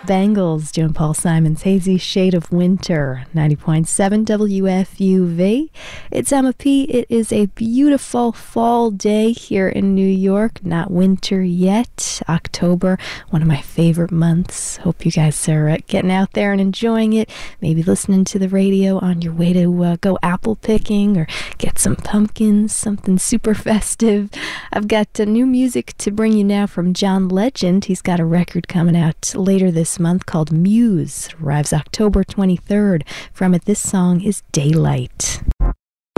Bangles doing Paul Simon's Hazy Shade of Winter, 90.7 WFUV. It's Emma P. It is a beautiful fall day here in New York. Not winter yet. October, one of my favorite months. Hope you guys are getting out there and enjoying it. Maybe listening to the radio on your way to go apple picking or get some pumpkins, something super festive. I've got new music to bring you now from John Legend. He's got a record coming out later this month called Muse. Arrives October 23rd. From it, this song is Daylight.